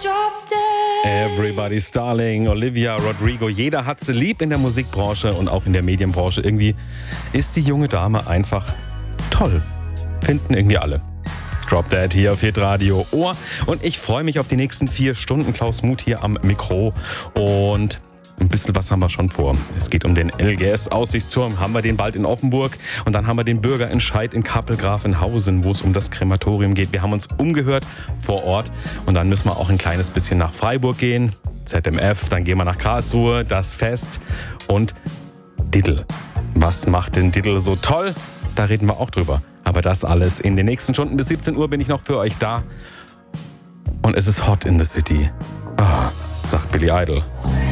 Everybody's Darling, Olivia Rodrigo. Jeder hat sie lieb in der Musikbranche und auch in der Medienbranche. Irgendwie ist die junge Dame einfach toll. Finden irgendwie alle. Drop Dead hier auf Hitradio Ohr. Und ich freue mich auf die nächsten 4 Stunden. Klaus Muth hier am Mikro. Und ein bisschen was haben wir schon vor. Es geht um den LGS-Aussichtsturm. Haben wir den bald in Offenburg. Und dann haben wir den Bürgerentscheid in Kappel-Grafenhausen, wo es um das Krematorium geht. Wir haben uns umgehört vor Ort. Und dann müssen wir auch ein kleines bisschen nach Freiburg gehen. ZMF. Dann gehen wir nach Karlsruhe. Das Fest. Und Diddle. Was macht den Diddle so toll? Da reden wir auch drüber. Aber das alles in den nächsten Stunden. Bis 17 Uhr bin ich noch für euch da. Und es ist hot in the city. Ah, sagt Billy Idol.